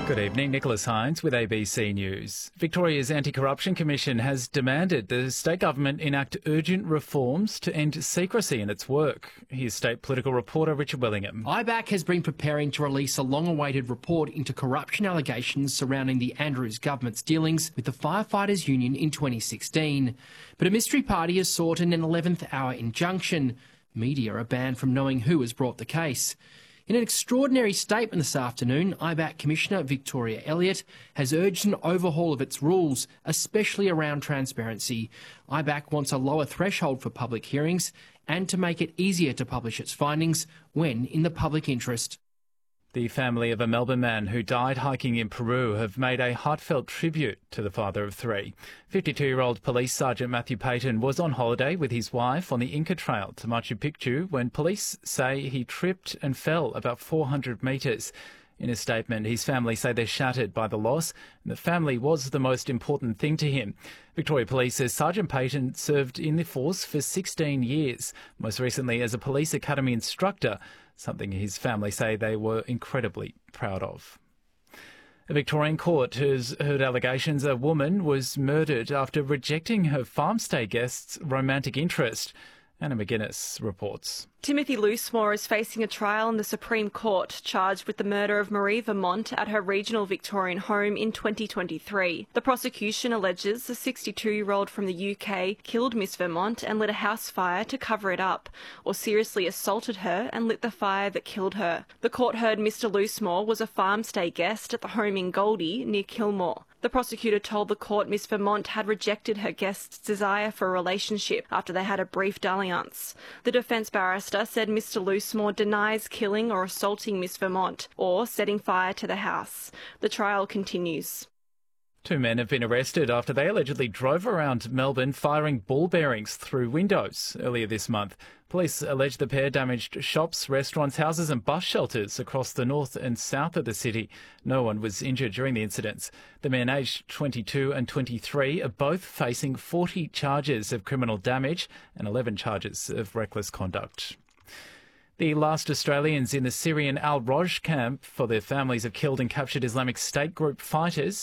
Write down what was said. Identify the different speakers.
Speaker 1: Good evening, Nicholas Hines with ABC News. Victoria's Anti-Corruption Commission has demanded the state government enact urgent reforms to end secrecy in its work. Here's state political reporter Richard Willingham.
Speaker 2: IBAC has been preparing to release a long-awaited report into corruption allegations surrounding the Andrews government's dealings with the Firefighters Union in 2016. But a mystery party has sought an 11th hour injunction. Media are banned from knowing who has brought the case. In an extraordinary statement this afternoon, IBAC Commissioner Victoria Elliott has urged an overhaul of its rules, especially around transparency. IBAC wants a lower threshold for public hearings and to make it easier to publish its findings when in the public interest.
Speaker 1: The family of a Melbourne man who died hiking in Peru have made a heartfelt tribute to the father of three. 52-year-old Police Sergeant Matthew Payton was on holiday with his wife on the Inca Trail to Machu Picchu when police say he tripped and fell about 400 metres. In a statement, his family say they're shattered by the loss, and the family was the most important thing to him. Victoria Police says Sergeant Payton served in the force for 16 years, most recently as a police academy instructor, something his family say they were incredibly proud of. A Victorian court has heard allegations a woman was murdered after rejecting her farmstay guest's romantic interest. Anna McGuinness reports.
Speaker 3: Timothy Loosemore is facing a trial in the Supreme Court, charged with the murder of Marie Vermont at her regional Victorian home in 2023. The prosecution alleges the 62-year-old from the UK killed Miss Vermont and lit a house fire to cover it up, or seriously assaulted her and lit the fire that killed her. The court heard Mr Loosemore was a farmstay guest at the home in Goldie, near Kilmore. The prosecutor told the court Miss Vermont had rejected her guest's desire for a relationship after they had a brief dalliance. The defence barrister said Mr Loosemore denies killing or assaulting Miss Vermont or setting fire to the house. The trial continues.
Speaker 1: Two men have been arrested after they allegedly drove around Melbourne firing ball bearings through windows earlier this month. Police allege the pair damaged shops, restaurants, houses and bus shelters across the north and south of the city. No one was injured during the incidents. The men aged 22 and 23 are both facing 40 charges of criminal damage and 11 charges of reckless conduct. The last Australians in the Syrian Al-Roj camp for their families of killed and captured Islamic State group fighters